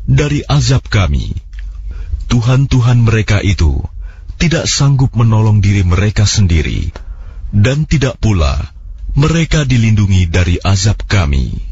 dari azab kami. Tuhan-tuhan mereka itu tidak sanggup menolong diri mereka sendiri, dan tidak pula mereka dilindungi dari azab kami.